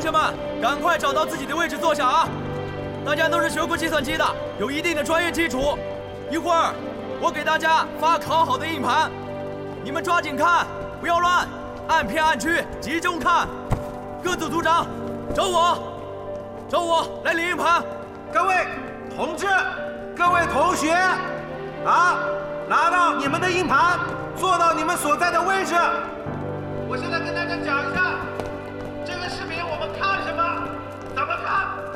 学们，赶快找到自己的位置坐下啊！大家都是学过计算机的，有一定的专业基础。一会儿我给大家发烤好的硬盘，你们抓紧看，不要乱，按片按区集中看。各组组长，找我来领硬盘。 各位同志，各位同学，拿到你们的硬盘，坐到你们所在的位置。我现在跟大家讲一下，这个视频我们看什么，怎么看。